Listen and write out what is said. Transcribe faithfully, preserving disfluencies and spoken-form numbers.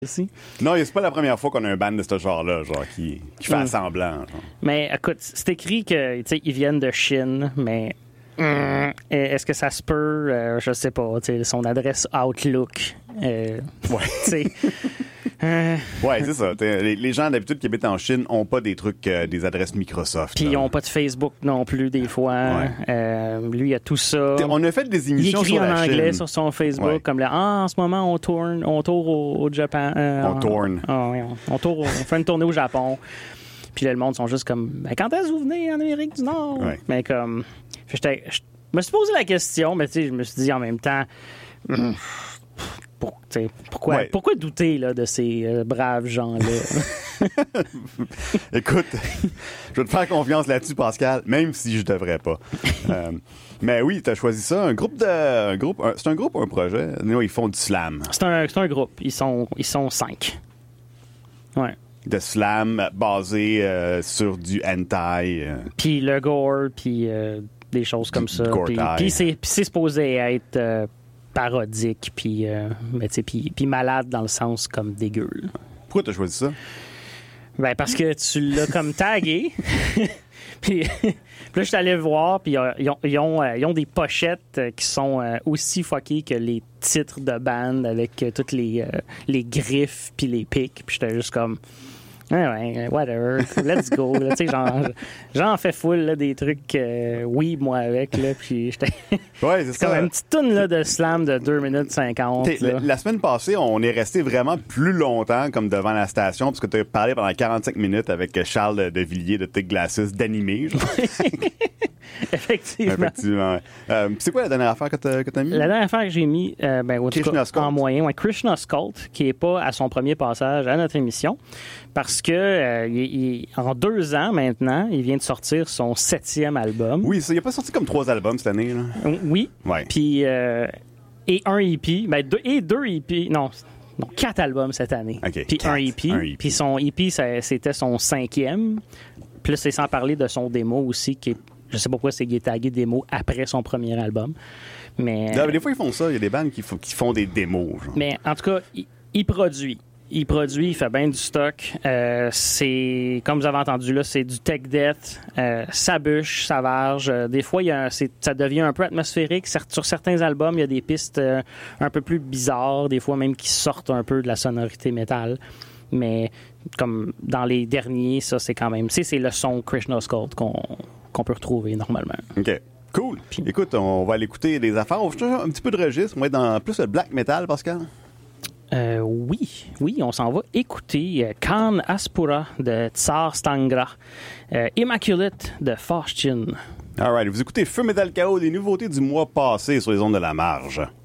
aussi. Non, c'est pas la première fois qu'on a un band de ce genre-là, genre, qui, qui fait mm. semblant. Genre. Mais écoute, c'est écrit que, tu sais, ils viennent de Chine, mais mm, est-ce que ça se peut? Euh, je sais pas, tu sais, son adresse Outlook. Euh, ouais. Tu sais. Euh... Ouais, c'est ça. Les, les gens d'habitude qui habitent en Chine ont pas des trucs, euh, des adresses Microsoft. Puis ils ont pas de Facebook non plus des fois. Ouais. Euh, lui, il a tout ça. T'sais, on a fait des émissions sur la Chine. Il écrit en anglais Chine. sur son Facebook, ouais. Comme là, ah, en ce moment on tourne, on tourne au, au Japon. Euh, on tourne. Ah, oui, on, on tourne, on fait une tournée au Japon. Puis là, le monde sont juste comme, ben, quand est-ce que vous venez en Amérique du Nord? Ouais. Mais comme, je me suis posé la question, mais tu sais, je me suis dit en même temps. Mm, Pour, pourquoi, ouais. pourquoi douter là, de ces euh, braves gens-là? Écoute, je vais te faire confiance là-dessus, Pascal, même si je devrais pas. euh, mais oui, tu as choisi ça. Un groupe de. Un groupe, un, c'est un groupe ou un projet? Non, ils font du slam. C'est un, c'est un groupe. Ils sont, ils sont cinq. Ouais. De slam basé euh, sur du hentai. Euh... Puis le gore, puis euh, des choses comme ça. Puis, puis c'est, c'est supposé être. Euh, parodique, puis euh, puis, puis malade dans le sens comme dégueu. Pourquoi t'as choisi ça? Ben parce que tu l'as comme tagué. Puis là, je suis allé voir, puis ils ont, ils, ont, ils ont des pochettes qui sont aussi fuckées que les titres de band avec toutes les, les griffes puis les pics. Puis j'étais juste comme... Ouais, ouais, whatever, let's go. Là, genre, j'en fais full là, des trucs euh, oui, moi avec. Là, puis j'étais. Ouais, c'est, c'est ça. Comme une petite toune là, de slam de deux minutes cinquante. La, la semaine passée, on est resté vraiment plus longtemps comme devant la station, parce que tu as parlé pendant quarante-cinq minutes avec Charles de, de Villiers de Tic Glasses d'animé. Effectivement. Effectivement. Euh, c'est quoi la dernière affaire que tu as mis? La dernière affaire que j'ai mis, euh, ben, Krishna Scout. En moyen, ouais, Krishna Scout, qui n'est pas à son premier passage à notre émission, parce que euh, il, il, en deux ans maintenant, il vient de sortir son septième album. Oui, ça, il n'a pas sorti comme trois albums cette année. Là. Oui. Ouais. Puis, euh, et un E P, ben, deux, et deux E P, non, non, quatre albums cette année. Okay, puis un E P. Un E P. Puis son E P, ça, c'était son cinquième. Puis là, c'est sans parler de son démo aussi, qui est, je sais pas pourquoi c'est tagué démo après son premier album. Mais, là, des fois, ils font ça. Il y a des bandes qui, f- qui font des démos. Genre. Mais en tout cas, il, il produit. Il produit, il fait bien du stock. Euh, c'est, comme vous avez entendu là, c'est du tech death. Euh, ça bûche, ça varge. Euh, des fois, il y a un, c'est, ça devient un peu atmosphérique. Certes, sur certains albums, il y a des pistes euh, un peu plus bizarres, des fois même qui sortent un peu de la sonorité métal. Mais comme dans les derniers, ça, c'est quand même... C'est, c'est le son Krishna Scout qu'on, qu'on peut retrouver normalement. OK. Cool. Puis, écoute, on va aller écouter des affaires. On va changer un petit peu de registre. On va être dans plus le black metal, Pascal. Euh, oui, oui, on s'en va écouter euh, Khan Aspura de Tsar Stangra, euh, Immaculate de Faustine. All right, vous écoutez Feu Metal Chaos, les nouveautés du mois passé sur les ondes de la marge.